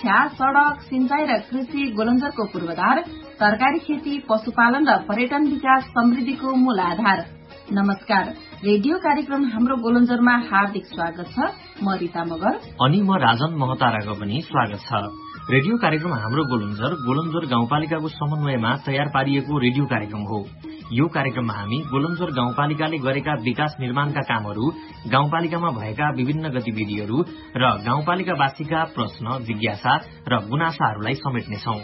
शिक्षा, सड़क, सिंचाई र कृषि गोलन्जरको पूर्वाधार, तरकारी खेती, पशुपालन र पर्यटन विकास समृद्धिको मूल आधार। नमस्कार, रेडियो कार्यक्रम हाम्रो गोलन्जरमा हार्दिक स्वागत छ। म रिता मगर अनि म राजन महताराको पनि स्वागत छ। रेडियो कार्यक्रम हाम्रो गोलन्जर गाउँपालिकाको समन्वयमा तयार पारिएको रेडियो कार्यक्रम हो। यो कार्यक्रममा हामी गोलन्जर गाउँपालिकाले गरेका विकास निर्माणका कामहरू, गाउँपालिकामा भएका विभिन्न गतिविधिहरू र गाउँपालिकावासीका प्रश्न, जिज्ञासा र गुनासाहरूलाई समेट्नेछौं।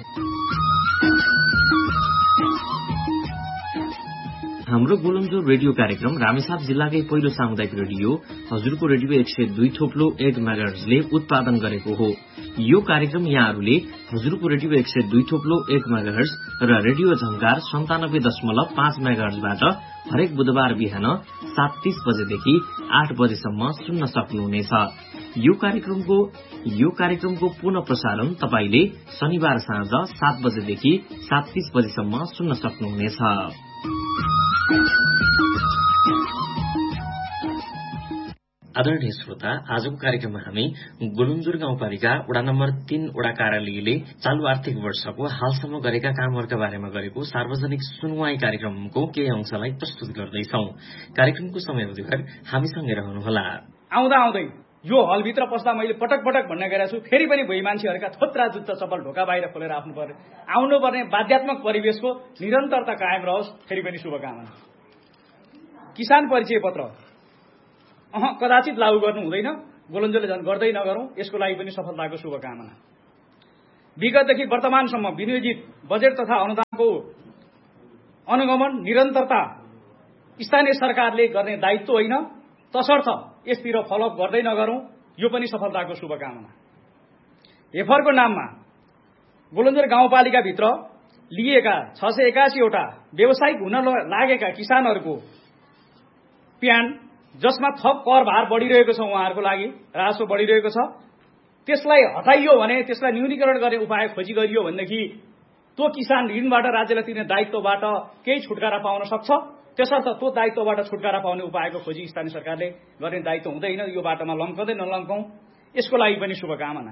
हाम्रो गोलन्जर रेडियो कार्यक्रम रामेछाप जिल्लाकै पहिलो सामुदायिक रेडियो हजुरको रेडियो 102.1 मेगाहर्जले उत्पादन गरेको हो। यो कार्यक्रम यहाँहरूले हजुरको रेडियो 102.1 मेगाहर्ज र रेडियो झंकार 97.5 मेगाहर्जबाट हरेक बुधबार बिहान 7:30 बजेदेखि 8 बजेसम्म सुन्न सक्नुहुनेछ। यो कार्यक्रमको पुनः प्रसारण तपाईले शनिबार साँझ 7 बजेदेखि 7:30 बजेसम्म सुन्न सक्नुहुनेछ। आदरणीय श्रोता, आजको कार्यक्रममा हामी गोलन्जर गाउँपालिका वडा नम्बर 3 वडा कार्यालयले चालू आर्थिक वर्षको हालसम्म गरेका कामहरूका बारेमा गरेको सार्वजनिक सुनवाई कार्यक्रमको केही अंशलाई प्रस्तुत गर्दैछौं। कार्यक्रमको समयावधिभर हामीसँगै रहनुहोला। आउँदै यो हलभित्र पस्दा मैले पटक भन्ने गरेको छु, फेरि पनि भई मान्छेहरूका थोत्रा जुत्ता चप्पल ढोका बाहिर खोलेर आउनुपर्ने बाध्यात्मक परिवेशको निरन्तरता कायम रहोस्। फेरि पनि शुभकामना। किसान परिचय पत्र कदाचित लागू गर्नु हुँदैन, गोलन्जरले झन् गर्दै नगरौं, यसको लागि पनि सफलताको शुभकामना। विगतदेखि वर्तमानसम्म विनियोजित बजेट तथा अनुदानको अनुगमन निरन्तरता स्थानीय सरकारले गर्ने दायित्व होइन, तसर्थ यसतिर फलोअप गर्दै नगरौं, यो पनि सफलताको शुभकामना। हेफरको नाममा गोलन्जर गाउँपालिकाभित्र लिएका 681 वटा व्यावसायिक हुन लागेका किसानहरूको प्यान, जसमा थप कर भार बढ़िरहेको छ, उहाँहरूको लागि राजस्व बढ़िरहेको छ, त्यसलाई हटाइयो भने, त्यसलाई न्यूनीकरण गर्ने उपाय खोजी गरियो भनेदेखि त्यो किसान ऋणबाट राज्यलाई तिर्ने दायित्वबाट केही छुटकारा पाउन सक्छ। त्यसर्थ त्यो दायित्वबाट छुटकारा पाउने उपायको खोजी स्थानीय सरकारले गर्ने दायित्व हुँदैन। यो बाटोमा लम्कँदै नलम्कौं, यसको लागि पनि शुभकामना।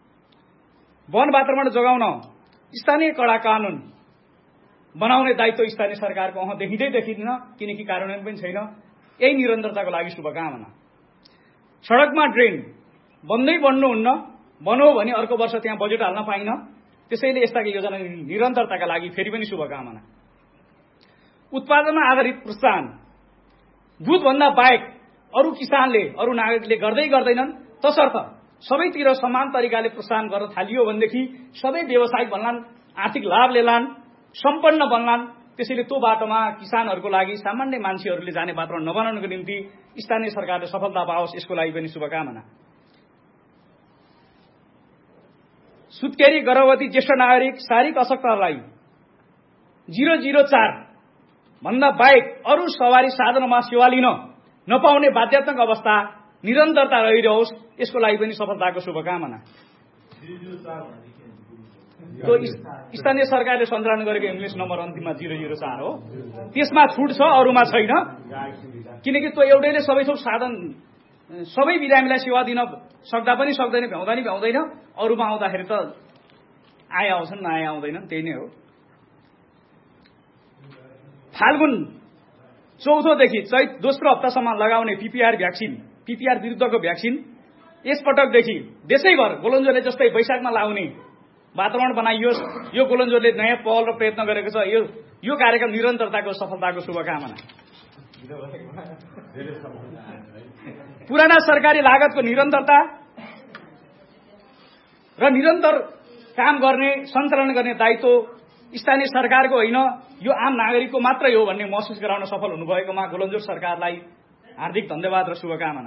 वन वातावरण जोगाउन स्थानीय कडा कानून बनाउने दायित्व स्थानीय सरकारको देखिँदैन, किनकि कार्यान्वयन पनि छैन। यही निरन्तरताको लागि शुभकामना। सड़कमा ड्रेन बन्दै बन्नुहुन्न, बनाऊ भने अर्को वर्ष त्यहाँ बजेट हाल्न पाइन, त्यसैले यस्ता योजना निरन्तरताका लागि फेरि पनि शुभकामना। उत्पादनमा आधारित प्रोत्साहन दुधभन्दा बाहेक अरू किसानले, अरू नागरिकले गर्दैनन्, तसर्थ सबैतिर समान तरिकाले प्रोत्साहन गर्न थालियो भनेदेखि सबै व्यवसायिक बन्लान्, आर्थिक लाभ लेलान्, सम्पन्न बन्लान्। त्यसैले त्यो बाटोमा किसानहरूको लागि, सामान्य मान्छेहरूले जाने वातावरण नबनाउनको निम्ति स्थानीय सरकारले सफलता पाओस्, यसको लागि पनि शुभकामना। सुत्केरी, गर्भवती, ज्येष्ठ नागरिक, शारीरिक अशक्तहरूलाई 004 भन्दा बाहेक अरू सवारी साधनमा सेवा लिन नपाउने बाध्यात्मक अवस्था निरन्तरता रहिरहोस्, यसको लागि पनि सफलताको शुभकामना। त्यो स्थानीय सरकारले सञ्चालन गरेको एम्बुलेन्स नम्बर अन्तिममा 004 हो, त्यसमा छुट छ, अरूमा छैन, किनकि त्यो एउटैले सबै थोक साधन, सबै बिरामीलाई सेवा दिन सक्दा पनि सक्दैन, भ्याउँदैन। अरूमा आउँदाखेरि त आए आउँछन्, नआए आउँदैनन्, त्यही नै हो। फाल्गुन 4 देखि चैत 2 हप्तासम्म लगाउने पीपीआर विरुद्धको भ्याक्सिन यसपटकदेखि देशैभर गोलन्जरले जस्तै वैशाखमा लाउने वातावरण बनाइयोस्। यो गोलन्जरले नयाँ पहल र प्रयत्न गरेको छ। यो कार्यक्रम निरन्तरताको सफलताको शुभकामना। पुराना सरकारी लागतको निरन्तरता र निरन्तर काम गर्ने, सञ्चालन गर्ने दायित्व स्थानीय सरकारको होइन, यो आम नागरिकको मात्रै हो भन्ने महसुस गराउन सफल हुनुभएकोमा गोलन्जर सरकारलाई हार्दिक धन्यवाद र शुभकामना।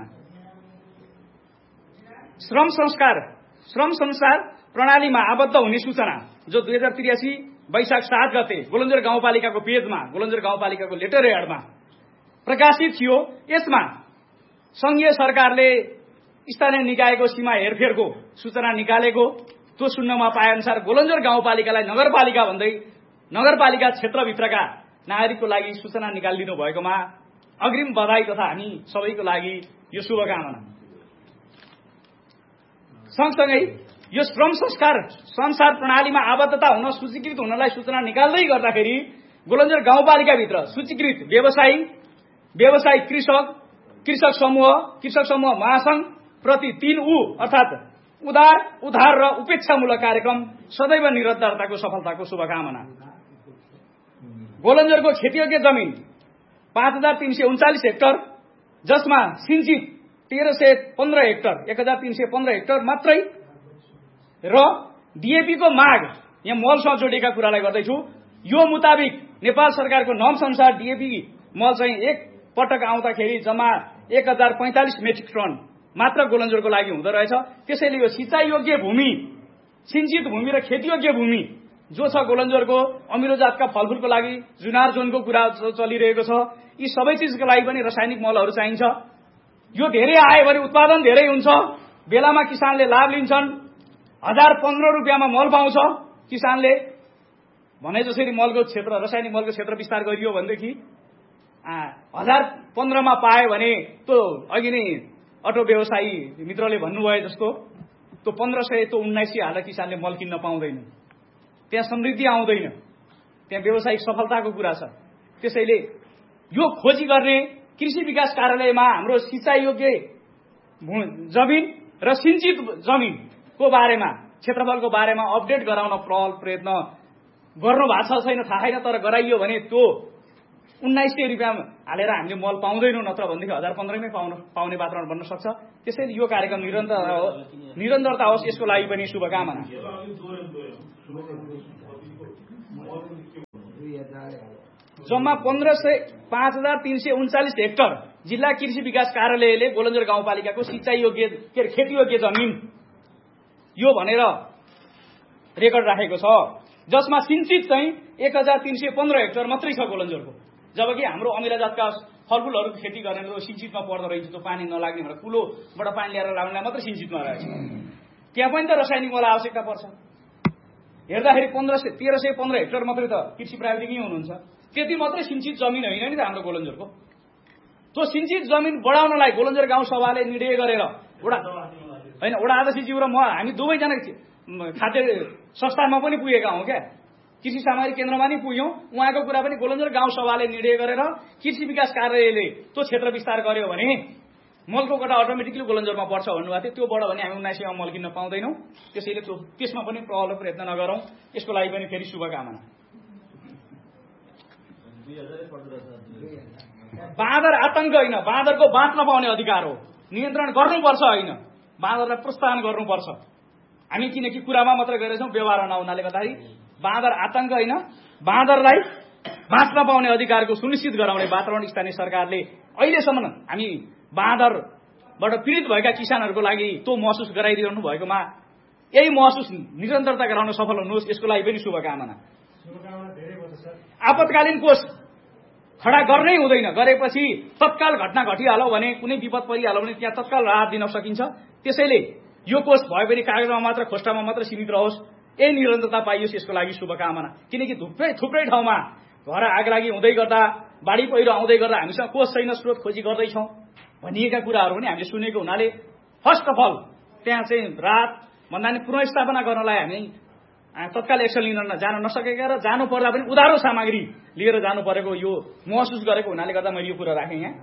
श्रम संसार प्रणालीमा आबद्ध हुने सूचना जो 2083 वैशाख 7 गते गोलन्जर गाउँपालिकाको पेजमा, गोलन्जर गाउँपालिकाको लेटर हेडमा प्रकाशित थियो। यसमा संघीय सरकारले स्थानीय निकायको सीमा हेरफेरको सूचना निकालेको, त्यो सुन्नमा पाए अनुसार गोलन्जर गाउँपालिकालाई नगरपालिका भन्दै नगरपालिका क्षेत्रभित्रका नागरिकको लागि सूचना निकालिदिनु भएकोमा अग्रिम बधाई तथा हामी सबैको लागि यो शुभकामना। सँगसँगै यो श्रम संसार प्रणालीमा आबद्धता हुन सूचीकृत हुनलाई सूचना निकाल्दै गर्दाखेरि गोलन्जर गाउँपालिकाभित्र सूचीकृत व्यवसायी कृषक समूह महासंघ प्रति 3 अर्थात् उधार र उपेक्षामूलक कार्यक्रम सदैव निरन्तरताको सफलताको शुभकामना। गोलन्जरको खेतीयोग्य जमिन 5339 हेक्टर, जसमा सिंचित 1315 हेक्टर 1315 हेक्टर मात्रै र डीएपी को माग, यहाँ मलसँग जोडिएका कुरालाई गर्दैछु। यो मुताबिक नेपाल सरकारको नर्म्स अनुसार डीएपी मल चाहिँ एक पटक आउँदाखेरि जम्मा 1045 मेट्रिक टन मात्र गोलन्जरको लागि हुँदो रहेछ। त्यसैले यो सिंचाइ योग्य भूमि, सिंचित भूमि र खेतीयोग्य भूमि जो छ गोलन्जरको अमिलो जातका फलफूलको लागि जुनार जोनको कुरा चलिरहेको छ, यी सबै चिजको लागि पनि रासायनिक मलहरू चाहिन्छ। यो धेरै आयो भने उत्पादन धेरै हुन्छ, बेलामा किसानले लाभ लिन्छन्। 1015 रुपियाँमा मल पाउँछ किसानले। भने जसरी मलको क्षेत्र, रासायनिक मलको क्षेत्र विस्तार गरियो भनेदेखि 1015 मा पायो भने त्यो अघि नै अटो व्यवसायी मित्रले भन्नुभयो जस्तो त्यो 1500 त्यो 1900 हालेर किसानले मल किन्न पाउँदैन। त्यहाँ समृद्धि आउँदैन, त्यहाँ व्यावसायिक सफलताको कुरा छ। त्यसैले यो खोजी गर्ने कृषि विकास कार्यालयमा हाम्रो सिंचाइ योग्य जमिन र सिंचित जमिनको बारेमा, क्षेत्रफलको बारेमा अपडेट गराउन प्रयत्न गर्नु भएको छ छैन थाहा छैन, तर गराइयो भने त्यो 1900 रुपियाँ हालेर हामीले मल पाउँदैनौँ, नत्र भनेदेखि 1015 मै पाउने वातावरण बन्न सक्छ। त्यसैले यो कार्यक्रम निरन्तरता होस्, यसको लागि पनि शुभकामना। जम्मा 5339 हेक्टर जिल्ला कृषि विकास कार्यालयले गोलन्जर गाउँपालिकाको सिंचाइ योग्य खेती योग्य जमिन यो भनेर रेकर्ड राखेको छ, जसमा सिंचित चाहिँ 1315 हेक्टर मात्रै छ गोलन्जरको। जबकि हाम्रो अमिला जातका फलफूलहरूको खेती गर्ने त सिंचितमा पर्दो रहेछ, त्यो पानी नलाग्ने भनेर कुलोबाट पानी ल्याएर लाउनेलाई मात्रै सिंचितमा रहेछ। त्यहाँ पनि त रासायनिक मल आवश्यकता पर्छ। हेर्दाखेरि 1315 हेक्टर मात्रै त कृषि प्राविधिकै हुनुहुन्छ। त्यति मात्रै सिंचित जमिन होइन नि त हाम्रो गोलन्जरको। त्यो सिंचित जमिन बढाउनलाई गोलन्जर गाउँ सभाले निर्णय गरेर वडा अध्यक्षज्यू र म हामी दुवैजना खाद्य संस्थानमा पनि पुगेका हौँ क्या, कृषि सामग्री केन्द्रमा नि पुग्यौँ। उहाँको कुरा पनि गोलन्जर गाउँ सभाले निर्णय गरेर कृषि विकास कार्यालयले त्यो क्षेत्र विस्तार गर्यो भने मलको कोटा अटोमेटिकली गोलन्जरमा बढ्छ भन्नुभएको थियो। त्यो बढ्यो भने हामी 1900 मा मल किन्न पाउँदैनौँ। त्यसैले त्यसमा पनि प्रबल प्रयत्न नगरौँ, यसको लागि पनि फेरि शुभकामना। बाँदर आतंक होइन, बाँदरको बाँच्न पाउने अधिकार हो, नियन्त्रण गर्नुपर्छ होइन, बाँदरलाई प्रोत्साहन गर्नुपर्छ। हामी किनकि कुरामा मात्र गरेछौँ, व्यवहारमा नहुनाले गर्दाखेरि बाँदर आतंक होइन, बाँदरलाई बाँच्न पाउने अधिकारको सुनिश्चित गराउने वातावरण स्थानीय सरकारले अहिलेसम्म हामी बाँदरबाट पीडित भएका किसानहरूको लागि त्यो महसुस गराइदिनु भएकोमा यही महसुस निरन्तरता गराउन सफल हुनुहोस्, यसको लागि पनि शुभकामना। आपतकालीन कोष खडा गर्नै हुँदैन, गरेपछि तत्काल घटना घटिहाल्यो भने, कुनै विपद परिहाल्यो भने त्यहाँ तत्काल राहत दिन सकिन्छ। त्यसैले यो कोष भए पनि कागजमा मात्र, खोस्टामा मात्र सीमित रहोस्, यही निरन्तरता पाइयोस्, यसको लागि शुभकामना। किनकि थुप्रै ठाउँमा घर आगलागी हुँदै गर्दा, बाढी पहिरो आउँदै गर्दा हामीसँग कोष छैन, स्रोत खोजी गर्दैछौँ भनिएका कुराहरू पनि हामीले सुनेको हुनाले फर्स्ट अफ अल त्यहाँ चाहिँ राहत भन्दा पनि पुनर्स्थापना गर्नलाई हामी तत्काल एक्सन लिन जान नसकेका र जानु पर्दा पनि उधारो सामग्री लिएर जानु परेको यो महसुस गरेको हुनाले गर्दा मैले यो कुरा राखेँ। यहाँ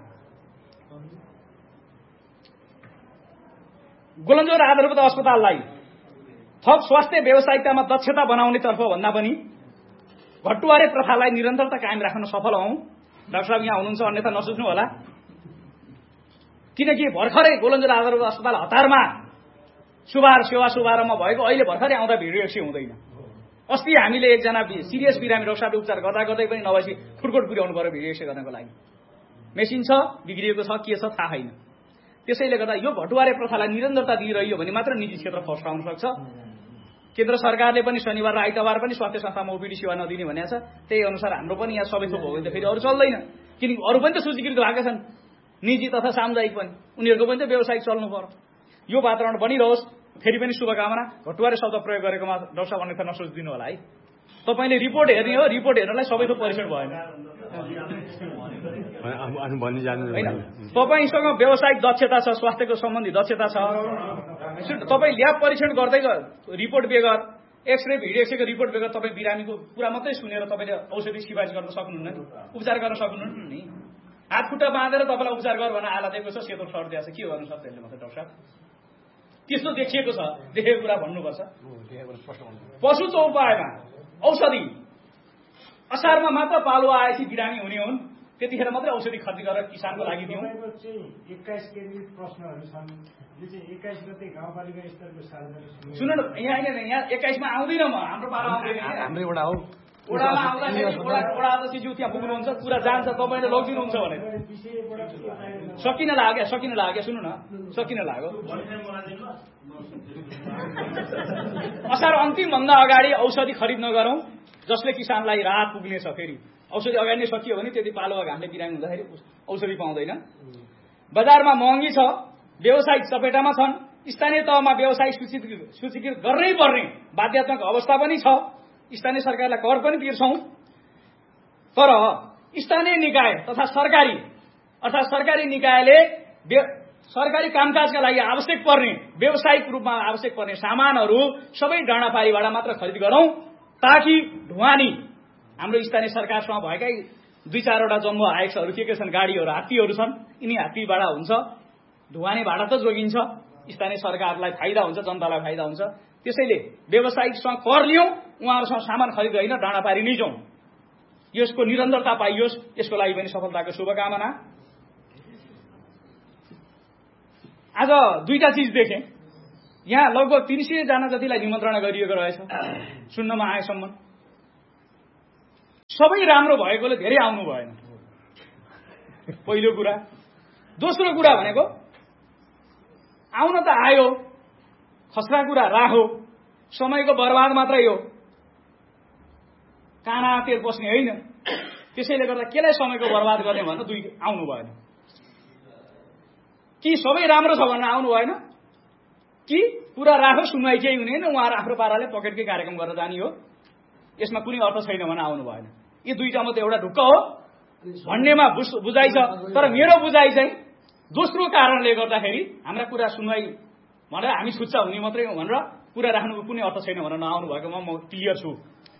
गोलन्जर आधारभूत अस्पताललाई थप स्वास्थ्य व्यावसायिकतामा दक्षता बनाउनेतर्फ भन्दा पनि भट्टुवारे प्रथालाई निरन्तरता कायम राख्न सफल हौं। डाक्टर साहब यहाँ हुनुहुन्छ, अन्यथा नसोच्नु होला। किनकि भर्खरै गोलन्जर आधारभूत अस्पताल हतारमा सेवा शुभारम्भ भएको, अहिले भर्खरै आउँदा भिड रिएक्सी हुँदैन। अस्ति हामीले एकजना सिरियस बिरामी डाक्टर साहबले उपचार गर्दा गर्दै पनि नभएपछि फुटकोट पुर्याउनु पर्यो भिड रिएक्सी गर्नको लागि। मेसिन छ, बिग्रिएको छ, के छ थाहा छैन। त्यसैले गर्दा यो भट्टुवारे प्रथालाई निरन्तरता दिइरह्यो भने मात्र निजी क्षेत्र फस्टाउन सक्छ। केन्द्र सरकारले पनि शनिबार र आइतबार पनि स्वास्थ्य संस्थामा ओपीडी सेवा नदिने भनेको छ। त्यही अनुसार हाम्रो पनि यहाँ सबै थोक हो भने त फेरि अरू चल्दैन, किनकि अरू पनि त सूचीकृत भएका छन्, निजी तथा सामुदायिक पनि, उनीहरूको पनि त व्यावसायिक चल्नु पर्यो। यो वातावरण बनिरहोस्। फेरि पनि शुभकामना। भट्टुवारे शब्द प्रयोग गरेकोमा डाक्टर साहब अन्यथा नसोचिदिनु होला है। तपाईँले रिपोर्ट हेर्ने हो, रिपोर्ट हेर्नलाई सबै थोक परीक्षण भएन। भन्ने जानु होइन। तपाईँसँग व्यावसायिक दक्षता छ, स्वास्थ्यको सम्बन्धी दक्षता छ, तपाईँ ल्याब परीक्षण गर्दै रिपोर्ट बेगर एक्सरे भिडियो एक्सरेको रिपोर्ट बेगर तपाईँ बिरामीको कुरा मात्रै सुनेर तपाईँले औषधि सिफारिस गर्न सक्नुहुन्न नि, उपचार गर्न सक्नुहुन्न नि। हात खुट्टा बाँधेर तपाईँलाई उपचार गर भनेर आला दिएको छ, सेतो सर्ट दिएको छ, के गर्नु सक्छ यसले मात्रै डाक्टर साहब? त्यस्तो देखिएको छ, देखेको कुरा भन्नुपर्छ। पशु चौपायमा औषधि असारमा मात्र पालुवा आएपछि बिरामी हुने हुन्, त्यतिखेर मात्रै औषधि खर्च गरेर किसानको लागि दिउँ। 21 केन्द्रित प्रश्नहरू छन्, यो चाहिँ 21 गते गाउँपालिका स्तरको सार्वजनिक सुन्नु न, यहाँ 21 मा आउँदैन म, हाम्रो पारा आउँदैन, हाम्रै वडा हो। ओडामा आउँदाखेरि ओडा अध्यक्षज्यू त्यहाँ पुग्नुहुन्छ, कुरा जान्छ, तपाईँले लगिदिनुहुन्छ भने सकिन लाग्यो सुन्नु न, सकिन लाग्यो। असार अन्तिमभन्दा अगाडि औषधि खरिद नगरौँ, जसले किसानलाई राहत पुग्नेछ। फेरि औषधि अगाडि नै सकियो भने त्यति पालुवा घामले बिरामी हुँदाखेरि औषधि पाउँदैन। बजारमा महँगी छ, व्यावसायिक चपेटामा छन्, स्थानीय तहमा व्यावसायिक सूचीकृत गर्नै पर्ने बाध्यात्मक अवस्था पनि छ। स्थानीय सरकारलाई कर पनि तिर्छौं, तर स्थानीय निकाय तथा सरकारी निकायले सरकारी कामकाजका लागि आवश्यक पर्ने व्यावसायिक रूपमा आवश्यक पर्ने सामानहरू सबै डाँडापारीबाट मात्र खरिद गरौं, ताकि ढुवानी हाम्रो स्थानीय सरकारसँग भएकै 2-4वटा जम्बो आएक्सहरू के छन्, गाडीहरू, हात्तीहरू छन्, यिनी हात्तीबाट हुन्छ, ढुवानी भाडा त जोगिन्छ, स्थानीय सरकारलाई फाइदा हुन्छ, जनतालाई फाइदा हुन्छ। त्यसैले व्यावसायिकसँग कर लियौं, उहाँहरूसँग सामान खरिद होइन, डाँडापारी नै जाउँ, यसको निरन्तरता पाइयोस्, यसको लागि पनि सफलताको शुभकामना। आज दुईटा चीज देखेँ, यहाँ लगभग 300 जना जतिलाई निमन्त्रणा गरिएको रहेछ, सुन्नमा आएसम्म सबै राम्रो भएकोले धेरै आउनु भएन, पहिलो कुरा। दोस्रो कुरा भनेको आउन त आयो, खस्रा कुरा राखो, समयको बर्बाद मात्रै हो, काना तेल बस्ने होइन। त्यसैले गर्दा केलाई समयको बर्बाद गर्ने भनेर दुई आउनु भएन। कि सबै राम्रो छ भनेर आउनु भएन, कि कुरा राखो, सुनवाई केही हुने होइन, उहाँहरू आफ्नो पाराले पकेटकै कार्यक्रम गरेर जाने हो, यसमा कुनै अर्थ छैन भनेर आउनु भएन। यी दुईटा मात्रै एउटा ढुक्क हो भन्नेमा बुझाइ छ, तर मेरो बुझाइ चाहिँ दोस्रो कारणले गर्दाखेरि हाम्रा कुरा सुनवाई भनेर हामी छुच्चा हुने मात्रै हो भनेर कुरा राख्नुको कुनै अर्थ छैन भनेर नआउनु भएकोमा म क्लियर छु।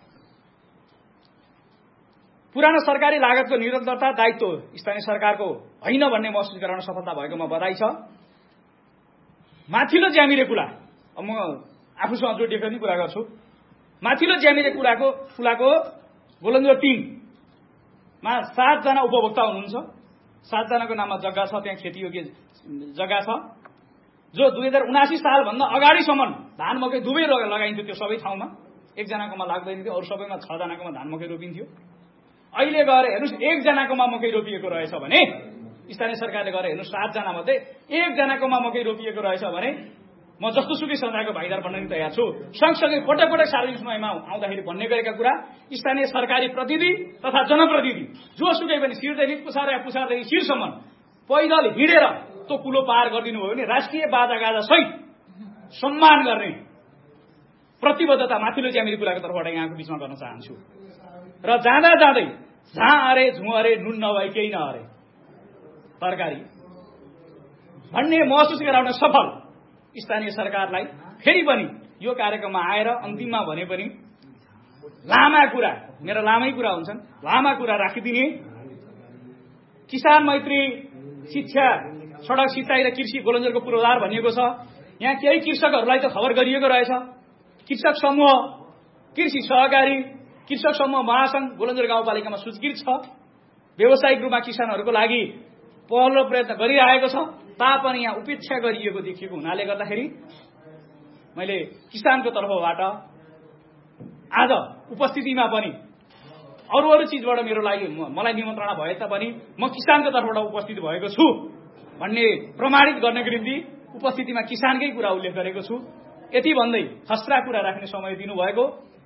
पुरानो सरकारी लागतको निरन्तरता दायित्व स्थानीय सरकारको होइन भन्ने महसुस गराउन सफलता भएकोमा बधाई छ। माथिल्लो ज्यामिरे कुरा, अब म आफूसँग जोडिएको नि कुरा गर्छु। माथिल्लो ज्यामिरे कुलाको गोलन्जर 3 मा 7 जना उपभोक्ता हुनुहुन्छ, 7 जनाको नाममा जग्गा छ, त्यहाँ खेतीयोग्य जग्गा छ, जो 2079 सालभन्दा अगाडिसम्म धान मकै दुवै लगाइन्थ्यो। त्यो सबै ठाउँमा एकजनाकोमा लाग्दैन थियो, अरू सबैमा 6 जनाकोमा धान मकै रोपिन्थ्यो। अहिले गएर हेर्नुहोस् 1 जनाकोमा मकै रोपिएको रहेछ भने, स्थानीय सरकारले गएर हेर्नुहोस् 7 जना मध्ये 1 जनाकोमा मकै रोपिएको रहेछ भने म जस्तो सुकै सजायको भागीदार बन्न नि तयार छु। सँगसँगै पटक पटक सार्वजनिक समयमा आउँदाखेरि भन्ने गरेका कुरा स्थानीय सरकारी प्रतिनिधि तथा जनप्रतिनिधि जोसुकै पनि शिरदेखि पुछारदेखि शिरसम्म पैदल हिँडेर त्यो कुलो पार गरिदिनु भयो भने राष्ट्रिय बाजागाजा सहित सम्मान गर्ने प्रतिबद्धता माथिल्लो ज्यामिरे कुराको तर्फबाट यहाँको बीचमा गर्न चाहन्छु। र जाँदा जाँदै झा अरे झुँ अरे नुन नभए केही नअरे तरकारी भन्ने महसुस गराउन सफल स्थानीय सरकारलाई फेरि पनि यो कार्यक्रममा आएर अन्तिममा भने पनि लामा कुरा, मेरा लामै कुरा हुन्छन्, लामा कुरा राखिदिने, किसान मैत्री शिक्षा सडक सिँचाइ र कृषि गोलन्जरको पूर्वाधार भनिएको छ। यहाँ केही कृषकहरूलाई त खबर गरिएको रहेछ, कृषक समूह, कृषि सहकारी, कृषक समूह महासंघ गोलन्जर गाउँपालिकामा सूचीकृत छ, व्यावसायिक रूपमा किसानहरूको लागि पहलो प्रयत्न गरिरहेको छ, तापनि यहाँ उपेक्षा गरिएको देखिएको हुनाले गर्दाखेरि मैले किसानको तर्फबाट आज उपस्थितिमा पनि अरू चीजबाट मेरो लागि मलाई निमन्त्रणा भए तापनि म किसानको तर्फबाट उपस्थित भएको छु भन्ने प्रमाणित गर्नको निम्ति उपस्थितिमा किसानकै कुरा उल्लेख गरेको छु। यति भन्दै खस्रा कुरा राख्ने समय दिनुभएको,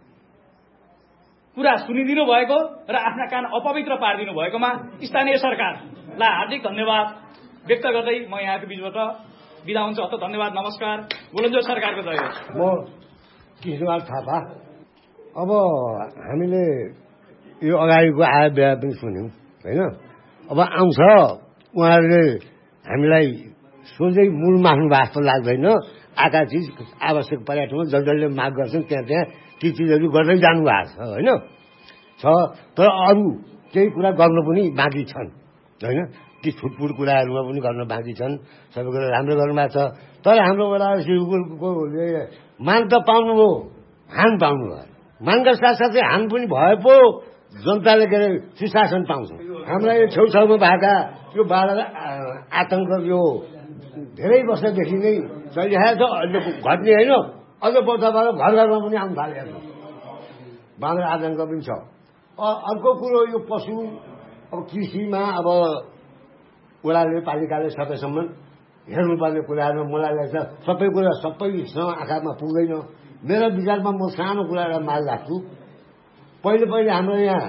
कुरा सुनिदिनु भएको र आफ्ना कान अपवित्र पारिदिनु भएकोमा स्थानीय सरकारलाई हार्दिक धन्यवाद व्यक्त गर्दै म यहाँको बीचबाट बिदा हुन्छु। अत धन्यवाद, नमस्कार। गोलन्जर सरकारको जय होस्। म कृष्णलाल थापा। अब हामीले यो अगाडिको आय व्यय पनि सुन्यौं होइन, अब आउँछ उहाँहरूले हामीलाई सोझै मूल माग्नु भएको जस्तो लाग्दैन। आएका चिज आवश्यक परेका ठाउँमा जसले माग गर्छन् त्यहाँ ती चिजहरू गर्दै जानुभएको छ होइन छ। तर अरू केही कुरा गर्नु पनि बाँकी छन् होइन। ती छुटपुट कुराहरूमा पनि गर्न बाँकी छन्। सबै कुरा राम्रो गर्नुभएको छ। तर हाम्रो वडाको मान त पाउनुभयो, हान पाउनु भयो। मानका साथसाथै हान पनि भए पो जनताले के अरे सुशासन पाउँछ। हाम्रा यो छेउछाउमा भएका यो बाह्र आतंक यो धेरै वर्षदेखि नै चलिरहेको छ। अहिले घट्ने होइन, अझ बच्चाबाट घर घरमा पनि आउनु थालेको छ। बाह्र आतंक पनि छ। अर्को कुरो यो पशु अब कृषिमा अब वडाले पालिकाले सकेसम्म हेर्नुपर्ने कुराहरू मलाई लाग्छ सबै कुरा सबैसँग आँखामा पुग्दैन। मेरो विचारमा म सानो कुरा एउटा माग राख्छु। पहिले हाम्रो यहाँ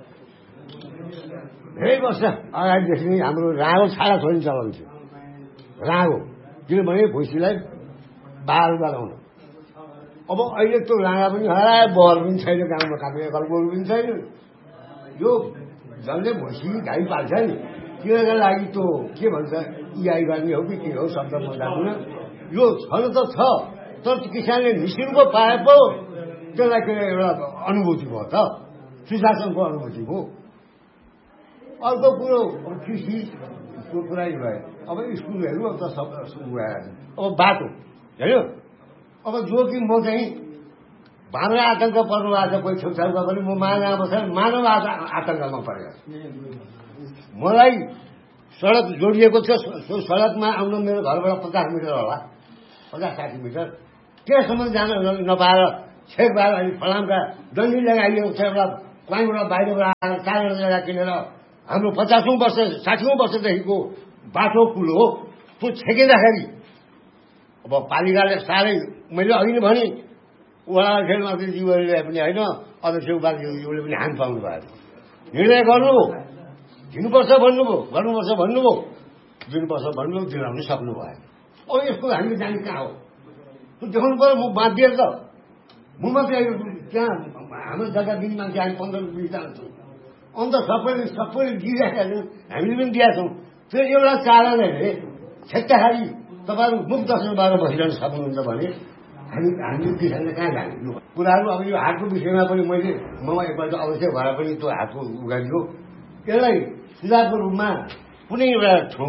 धेरै वर्ष अगाडिदेखि नै हाम्रो रागो छाडा छोड्ने चलन थियो। रागो किनभने भुइँसीलाई बाल गराउन। अब अहिले त्यो राँगा पनि हरायो, बहर पनि छैन, गाउँमा काट्ने कलबोल पनि छैन। यो जसले भुइँसी घाइ पाल्छ नि तिनीहरूका लागि त्यो के भन्छ इआई गर्ने हो कि के हो शब्द म जान्दिनँ। यो छन त छ, तर किसानले निशुल्क पाए पो त्यसलाई के एउटा अनुभूति भयो त, सुशासनको अनुभूति भयो। अर्को कुरो कृषिको कुरा भयो। अब स्कुलहरू अब त सब अब बाटो होइन। अब जो कि म चाहिँ बाह्र आतंक पर्नु भएको छ कोही छेउछाउका पनि म मानव आतंकमा परेको छु। मलाई सडक जोडिएको छ। त्यो सडकमा आउन मेरो घरबाट 50 मिटर होला, 50-60 मिटर। त्यससम्म जान नपाएर छेकबार अहिले फलामका दण्डी लगाइएको छ। एउटा कहीँबाट बाहिरबाट आएर 4 जग्गा किनेर हाम्रो 50औं वर्ष 60औं वर्षदेखिको बाटो पुल हो। त्यो छेकिँदाखेरि अब पालिकाले साह्रै मैले अघि नै भने वडा खेलमाथि जीवहरूले पनि होइन, अध्यक्ष उपाध्यक्षज्यूले पनि हान पाउनु भएको। निर्णय गर्नु दिनुपर्छ भन्नुभयो, गर्नुपर्छ भन्नुभयो, दिनुपर्छ भन्नुभयो, दिलाउनु सक्नु भएन। अब यसको हामीले जाने कहाँ हो त्यो देखाउनु पर्यो। म बाध्य त म मात्रै त्यहाँ हाम्रो जग्गा दिने मान्छे हामी 15-20 जना छौँ। अन्त सबैले दिइरहेका छौँ, हामीले पनि दिएका छौँ। त्यो एउटा चालनाले छेक्दाखेरि तपाईँहरू मुख दर्शनबाट बसिरहन सक्नुहुन्छ भने हामी किसानले कहाँ जाने कुराहरू। अब यो हाटको विषयमा पनि मैले एकपल्ट अवश्य भएर पनि त्यो हाटको उगाडियो। यसलाई सुधारको रूपमा कुनै एउटा ठाउँ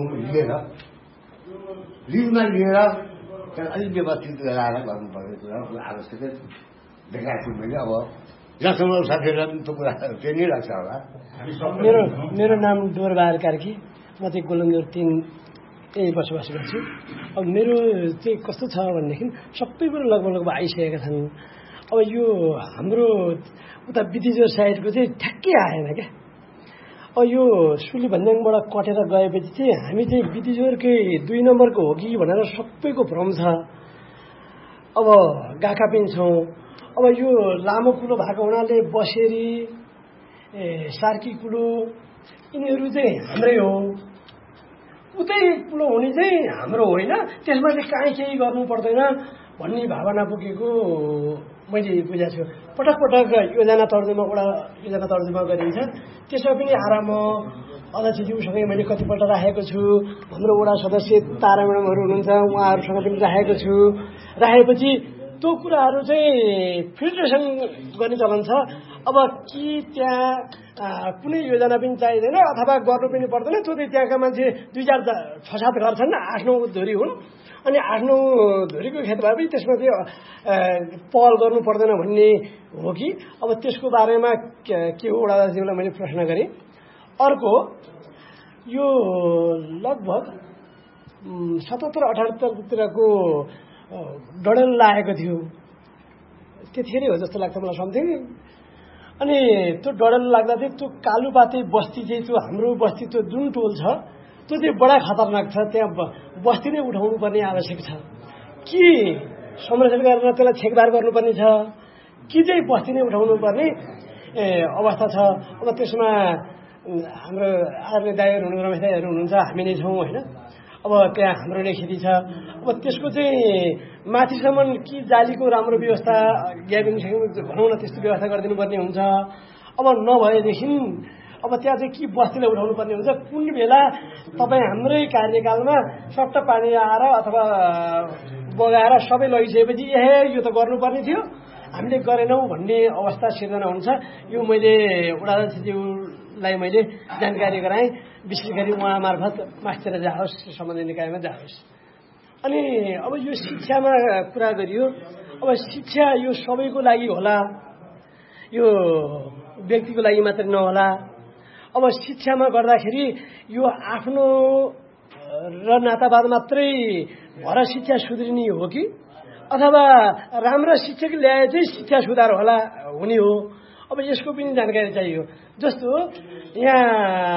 लिजमा लिएर त्यसलाई अलिक व्यवस्थित गराएर गर्नुपर्ने कुरा आवश्यक देखाएको छु मैले। अब जहाँसम्म साथीहरूलाई पनि त्यो कुरा त्यही नै लाग्छ होला। मेरो नाम डोरबहादुर कार्की, म चाहिँ गोलन्जोर 3 यही बसोबास गर्छु। अब मेरो चाहिँ कस्तो छ भनेदेखि सबै कुरो लगभग आइसकेका छन्। अब यो हाम्रो उता बितिजोर साइडको चाहिँ ठ्याक्कै आएन क्या। अब यो सुली भन्ज्याङबाट कटेर गएपछि चाहिँ हामी चाहिँ बितिजोरकै 2 नम्बरको हो कि भनेर सबैको भ्रम छ। अब गएका पनि छौँ। अब यो लामो कुलो भएको हुनाले बसेरी सार्की कुलो यिनीहरू चाहिँ हाम्रै हो। उतै कुलो हुने चाहिँ हाम्रो होइन। त्यसमा चाहिँ काहीँ केही गर्नु पर्दैन भन्ने भावना पुगेको मैले बुझाएको छु। पटक योजना तर्जुमा गरिन्छ। त्यसमा पनि आराम अध्यक्षज्यूसँगै मैले कतिपल्ट राखेको छु। हाम्रो वडा सदस्य तारा म्याडमहरू हुनुहुन्छ, उहाँहरूसँग पनि राखेको छु। राखेपछि त्यो कुराहरू चाहिँ फिल्ट्रेसन गर्ने चलन छ। अब कि त्यहाँ कुनै योजना पनि चाहिँदैन अथवा गर्नु पनि पर्दैन। त्यो चाहिँ त्यहाँका मान्छे 2-4-6-7 घर छन्, 8-9 धुरी हुन्। अनि 8-9 धुरीको खेत भए पनि त्यसमा चाहिँ पहल गर्नु पर्दैन भन्ने हो कि। अब त्यसको बारेमा के हो वडाध्यक्षलाई मैले प्रश्न गरेँ। अर्को यो लगभग 77-78तिरको डडेल लागेको थियो, त्यतिखेरै हो जस्तो लाग्छ मलाई समथिङ। अनि त्यो डडेल लाग्दा चाहिँ त्यो कालुपाते बस्ती चाहिँ त्यो हाम्रो बस्ती त्यो जुन टोल छ त्यो चाहिँ बडा खतरनाक छ। त्यहाँ बस्ती नै उठाउनु पर्ने आवश्यक छ कि संरक्षण गरेर त्यसलाई छेकबार गर्नुपर्ने छ कि चाहिँ बस्ती नै उठाउनु पर्ने अवस्था छ। अब त्यसमा हाम्रो आर्ने दाइहरू हुनुहुन्छ, रमेश दाइहरू हुनुहुन्छ, हामी नै छौँ होइन। अब त्यहाँ हाम्रो नै खेती छ। अब त्यसको चाहिँ माथिसम्म कि जालीको राम्रो व्यवस्था ग्याबिङसँग भनौँ न त्यस्तो व्यवस्था गरिदिनु पर्ने हुन्छ। अब नभएदेखि अब त्यहाँ चाहिँ के बस्तीले उठाउनु पर्ने हुन्छ, कुन बेला तपाईँ हाम्रै कार्यकालमा सट्ट पानी आएर अथवा बगाएर सबै लगिसकेपछि यो त गर्नुपर्ने थियो, हामीले गरेनौँ भन्ने अवस्था सिर्जना हुन्छ। यो मैले वडाध्यक्षज्यूलाई मैले जानकारी गराएँ, विशेष गरी उहाँ मार्फत मास्तिर जाओस्, सम्बन्धित निकायमा जाओस्। अनि अब यो शिक्षामा कुरा गरियो। अब शिक्षा यो सबैको लागि होला, यो व्यक्तिको लागि मात्रै नहोला। अब शिक्षामा गर्दाखेरि यो आफ्नो र नातावाद मात्रै भएर शिक्षा सुध्रिने हो कि अथवा राम्रो शिक्षक ल्याए चाहिँ शिक्षा सुधार होला हुने हो। अब यसको पनि जानकारी चाहियो। जस्तो यहाँ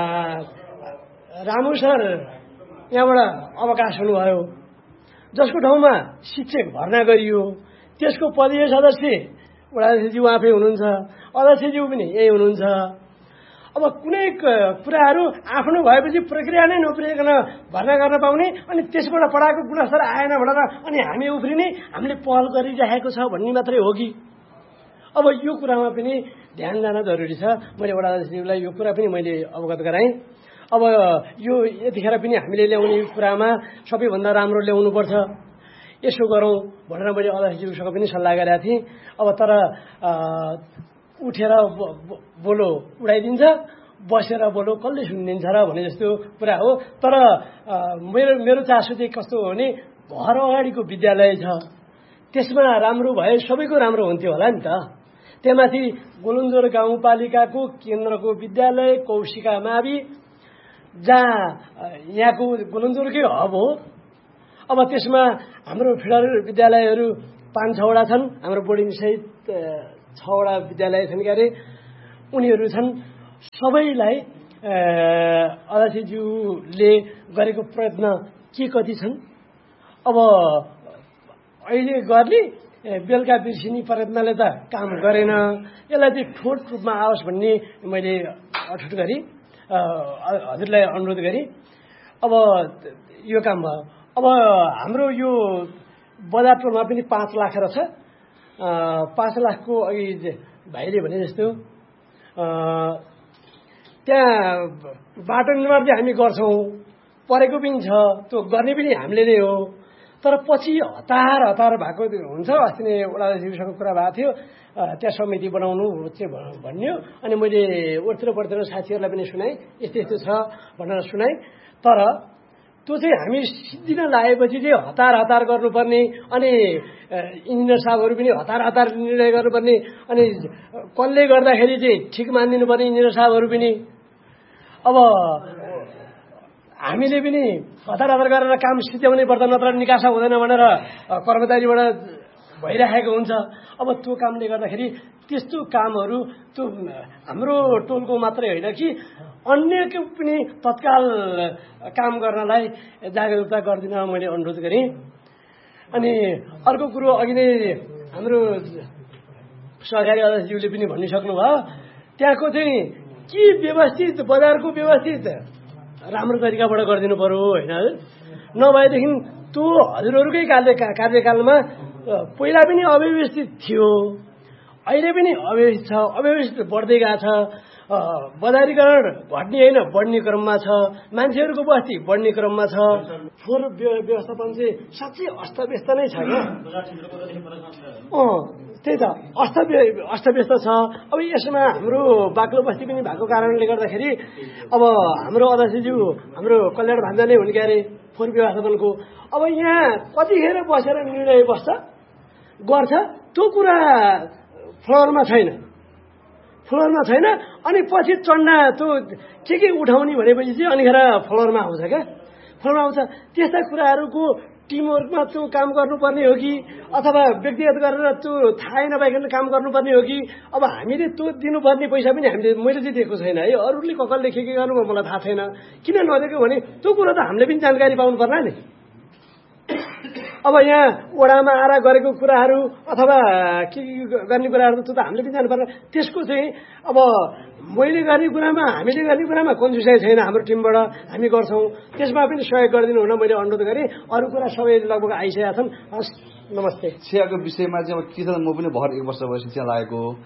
रामु सर यहाँबाट अवकाश हुनुभयो, जसको ठाउँमा शिक्षक भर्ना गरियो, त्यसको पदीय सदस्य वडाध्यक्षज्यू आफै हुनुहुन्छ, अध्यक्षज्यू पनि यही हुनुहुन्छ। अब कुनै कुराहरू आफ्नो भएपछि प्रक्रिया नै नपुर्याइकन भर्ना गर्न पाउने अनि त्यसबाट पढाएको गुणस्तर आएन भनेर अनि हामी उफ्रिने, हामीले पहल गरिरहेको छ भन्ने मात्रै हो कि? अब यो कुरामा पनि ध्यान जान जरुरी छ। मैले वडाध्यक्षज्यूलाई यो कुरा पनि मैले अवगत गराएँ। अब यो यतिखेर पनि हामीले ल्याउने कुरामा सबैभन्दा राम्रो ल्याउनुपर्छ, यसो गरौँ भनेर मैले अध्यक्षज्यूसँग पनि सल्लाह गरेका थिएँ। अब तर उठेर बोलो उडाइदिन्छ, बसेर बोलो कसले सुनिदिन्छ र भने जस्तो कुरा हो। तर मेरो चासो चाहिँ कस्तो हो भने घर अगाडिको विद्यालय छ, त्यसमा राम्रो भए सबैको राम्रो हुन्थ्यो होला नि त। त्यहाँमाथि गोलन्जोर गाउँपालिकाको केन्द्रको विद्यालय कौशिका मावि, जहाँ यहाँको गोलन्जोरकै हब हो। अब त्यसमा हाम्रो फिडर विद्यालयहरू 5-6वटा छन्, हाम्रो बोर्डिङ सहित 6वटा विद्यालय छन् क्यारे, उनीहरू छन्। सबैलाई अध्यक्षज्यूले गरेको प्रयत्न के कति छन्? अब अहिले गर्ने बेलुका बिर्सिने प्रयत्नले त काम गरेन, यसलाई चाहिँ ठोस रूपमा आओस् भन्ने मैले अठुट गरी हजुरलाई अनुरोध गरी अब यो काम भयो। अब हाम्रो यो बजार टोलमा पनि 5 लाख रहेछ। 5 लाखको अघि भाइले भने जस्तो त्यहाँ बाटो निर्माण चाहिँ हामी गर्छौँ, परेको पनि छ, त्यो गर्ने पनि हामीले नै हो। तर पछि हतार भएको हुन्छ। अस्ति नै वडाध्यक्षसँग कुरा भएको थियो, त्यहाँ समिति बनाउनु चाहिँ भन्यो। अनि मैले ओर्तिर साथीहरूलाई पनि सुनाएँ, यस्तो छ भनेर सुनाएँ। तर त्यो चाहिँ हामी सिद्धिन लागेपछि चाहिँ हतार गर्नुपर्ने, अनि इन्जिनियर साहबहरू पनि हतार निर्णय गर्नुपर्ने, अनि कसले गर्दाखेरि चाहिँ ठिक मानिदिनु पर्ने इन्जिनियर साहबहरू पनि। अब हामीले पनि हतार गरेर काम सिद्ध्याउनै पर्छ, नत्र निकासा हुँदैन भनेर कर्मचारीबाट भइरहेको हुन्छ। अब त्यो कामले गर्दाखेरि त्यस्तो कामहरू त्यो हाम्रो टोलको मात्रै होइन कि अन्यको पनि तत्काल काम गर्नलाई जागरुकता गरिदिन मैले अनुरोध गरेँ। अनि अर्को कुरो अघि नै हाम्रो सहकारी अध्यक्षज्यूले पनि भनिसक्नुभयो, त्यहाँको चाहिँ के व्यवस्थित बजारको व्यवस्थित राम्रो तरिकाबाट गरिदिनु पर्यो होइन। नभएदेखि त्यो हजुरहरूकै कार्यकालमा पहिला पनि अव्यवस्थित थियो, अहिले पनि अव्यवस्थित छ, अव्यवस्थित बढ्दै गएको छ। बजारीकरण घट्ने होइन बढ्ने क्रममा छ, मान्छेहरूको बस्ती बढ्ने क्रममा छ। फोहोर व्यवस्थापन चाहिँ साँच्चै अस्तव्यस्त नै छ क्या। त्यही त अस्तव्यस्त छ। अब यसमा हाम्रो बाक्लो बस्ती पनि भएको कारणले गर्दाखेरि अब हाम्रो अध्यक्षज्यू हाम्रो कल्याण भान्जा नै हुन् क्यारे फोहोर व्यवस्थापनको। अब यहाँ कतिखेर बसेर निर्णय गर्छ त्यो कुरा फ्लोरमा छैन। अनि पछि चढ्ना त्यो के उठाउने भनेपछि चाहिँ अनिखेर फ्लोरमा आउँछ क्या, फ्लोरमा आउँछ। त्यस्ता कुराहरूको टिमवर्कमा त्यो काम गर्नुपर्ने हो कि अथवा व्यक्तिगत गरेर त्यो थाहै नपाइकन काम गर्नुपर्ने हो कि? अब हामीले त्यो दिनुपर्ने पैसा पनि मैले चाहिँ दिएको छैन है, अरूले कसले के गर्नुभयो मलाई थाहा छैन। किन नदिएको भने त्यो कुरो त हामीले पनि जानकारी पाउनु पर्ला नि। अब यहाँ वडामा आएर गरेको कुराहरू अथवा के गर्ने कुराहरू त्यो त हामीले पनि जानु पर्ला। त्यसको चाहिँ अब मैले गर्ने कुरामा हामीले गर्ने कुरामा कन्जुसाइ छैन हाम्रो टिमबाट, हामी गर्छौँ। त्यसमा पनि सहयोग गरिदिनु हुन मैले अनुरोध गरेँ। अरू कुरा सबै लगभग आइसकेका छन्। हस्, नमस्ते। शिक्षाको विषयमा चाहिँ अब के छ, म पनि भर 1 वर्ष भयो शिक्षा लागेको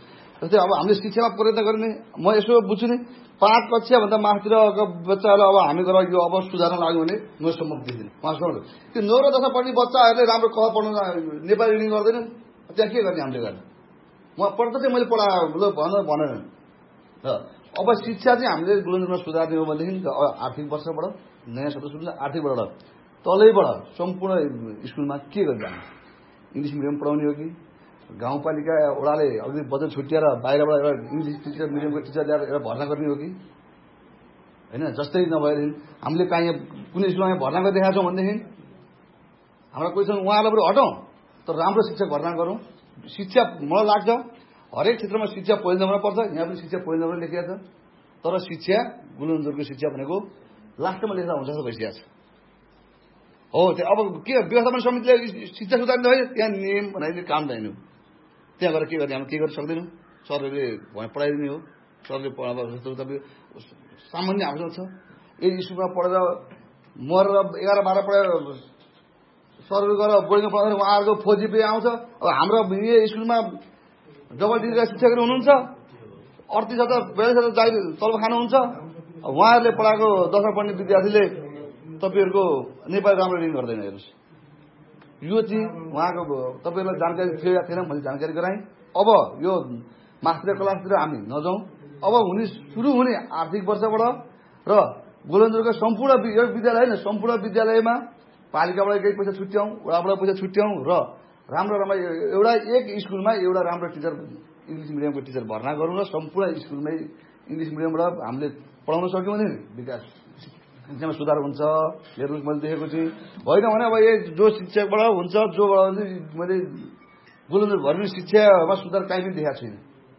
जस्तै अब हामीले शिक्षामा प्रयत्न गर्ने म यसो बुझ्छु नि 5 कक्षाभन्दा माथिरका बच्चाहरूलाई अब हामी गएर यो अब सुधार्न लाग्यो भने म सम्भव देख्दिनँ। त्यो 9 र 10 पढ्ने बच्चाहरूले राम्रो क पढ्न नेपाली रिडिङ गर्दैनन्, त्यहाँ के गर्ने हामीले गर्ने? म पढ्दा चाहिँ मैले भनेन र अब शिक्षा चाहिँ हामीले गुलन्जरमा सुधार्ने हो भनेदेखि आर्थिक वर्षबाट नयाँ सत्र सुरु आर्थिक वर्षबाट तलैबाट सम्पूर्ण स्कुलमा के गरिरहने? इङ्ग्लिस मिडियम पढाउने हो कि गाउँपालिका वडाले अघि बजेट छुट्याएर बाहिरबाट एउटा इङ्ग्लिस टिचर मिडियमको टिचर ल्याएर एउटा भर्ना गर्ने हो कि होइन? जस्तै नभएदेखि हामीले कहीँ कुनै स्कुलमा भर्ना गरिदिएका छौँ भनेदेखि हाम्रा कोही छन् उहाँलाई पनि हटौँ तर राम्रो शिक्षा भर्ना गरौँ। शिक्षा मलाई लाग्छ हरेक क्षेत्रमा शिक्षा पहिलो नम्बरमा पर्छ, यहाँ पनि शिक्षा पहिलो नम्बरमा लेखिएको छ। तर शिक्षा गुलन्जरको शिक्षा भनेको लास्टमा लेख्दा हुन्छ जस्तो भइसकेको छ। हो त्यो अब के व्यवस्थापन समितिले शिक्षा सुधार्ने भयो, त्यहाँ नियम बनाइदिने काम छैन। त्यहाँ गएर के गर्ने? हामी के गर्न सक्दैनौँ। सरहरूले पढाइदिने हो, सरले पढाएको जस्तो तपाईँ सामान्य हाम्रो छ। यही स्कुलमा पढेर मरेर 11-12 पढाएर सरहरू गएर बोर्डिङमा पढाउँदा उहाँहरूको 4 GPA आउँछ। अब हाम्रो यही स्कुलमा डबल डिग्रीका शिक्षकहरू हुनुहुन्छ, 38,000-42,000 जागिर तलब खानुहुन्छ। उहाँहरूले पढाएको 10मा पढ्ने विद्यार्थीले तपाईँहरूको नेपाली राम्रो रिडिङ गर्दैन। हेर्नुहोस्, यो चाहिँ उहाँको तपाईँहरूलाई जानकारी थियो या थिएन मैले जानकारी गराएँ। अब यो मास्टर क्लासतिर हामी नजाउँ। अब सुरु हुने आर्थिक वर्षबाट र गोलन्जरको सम्पूर्ण यो विद्यालय होइन, सम्पूर्ण विद्यालयमा पालिकाबाट केही पैसा छुट्याउँ, वडाबाट पैसा छुट्याउँ र राम्रो एउटा एक स्कुलमा एउटा राम्रो टिचर इङ्ग्लिस मिडियमको टिचर भर्ना गरौँ र सम्पूर्ण स्कुलमै इङ्ग्लिस मिडियमबाट हामीले पढाउन सक्यौँ भने विकास शिक्षामा सुधार हुन्छ। हेर्नुहोस् मैले देखेको चाहिँ होइन भने अब यो जो शिक्षकबाट हुन्छ जोबाट मैले गोलन्जरभरि शिक्षामा सुधार कहीँ पनि देखाएको छैन।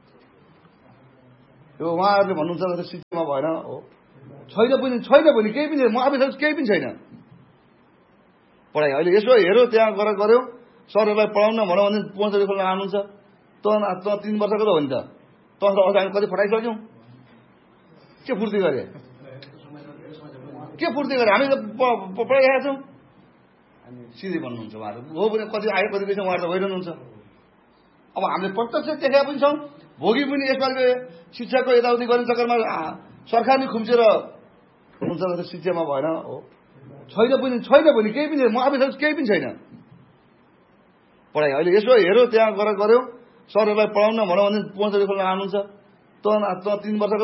यो उहाँहरूले भन्नुहुन्छ शिक्षामा भएन हो, छैन पनि केही पनि छैन। म आफै केही पनि छैन पढाइ। अहिले यसो हेऱ्यो त्यहाँ गएर गऱ्यो, सरहरूलाई पढाउन भनौँ भने 5 खोल्न आउनुहुन्छ। त 3 वर्षको त हो नि त, अझ हामी कति फटाइसक्यौँ। के फुर्ती गरे हामी त पढाइरहेका छौँ। सिधै भन्नुहुन्छ उहाँहरू हो भने कति आयो कति पैसा उहाँहरू त भइरहनुहुन्छ। अब हामीले प्रत्यक्ष देखाएका पनि छौँ, भोगि पनि यसपालि शिक्षाको यताउति गर्ने चक्करमा सरकार नै खुम्चेर हुन्छ शिक्षामा भएन हो, छैन पनि केही पनि छैन। म आफै केही पनि छैन पढाइ। अहिले यसो हेऱ्यो त्यहाँ गएर गऱ्यो, सरहरूलाई पढाउन भनौँ भने 5 खोल्न आउनुहुन्छ। त 3 वर्षको